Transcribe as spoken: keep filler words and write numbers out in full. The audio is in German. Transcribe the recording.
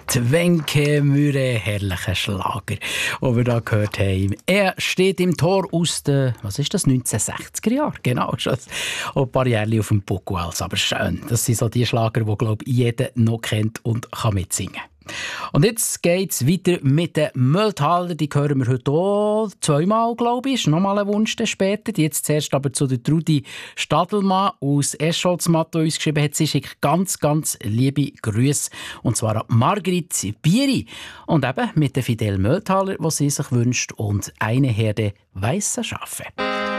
Die Wenke Mühre, herrlicher Schlager, den wir hier gehört haben. Er steht im Tor aus den, was ist das, neunzehnhundertsechziger Jahren, genau, schon ein paar Jahre auf dem Buckel, also, aber schön. Das sind so die Schlager, die, glaube ich, jeder noch kennt und kann mitsingen. Und jetzt geht es weiter mit den Mülltaler. Die hören wir heute auch zweimal, glaube ich. Ist nochmal ein Wunsch später. Jetzt zuerst aber zu der Trudi Stadelmann aus Escholzmatt, die uns geschrieben hat. Sie schickt ganz, ganz liebe Grüße. Und zwar an Margrit Bieri. Und eben mit der Fidel Mülltaler, die sie sich wünscht. Und eine Herde weisser Schafe.